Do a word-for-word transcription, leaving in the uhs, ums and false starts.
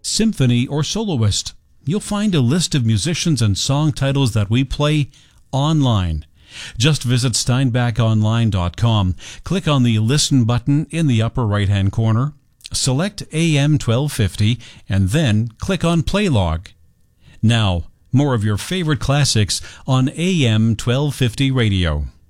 symphony, or soloist. You'll find a list of musicians and song titles that we play online. Just visit steinbach online dot com, click on the Listen button in the upper right-hand corner, select A M twelve fifty, and then click on Play Log. Now, more of your favorite classics on A M twelve fifty radio.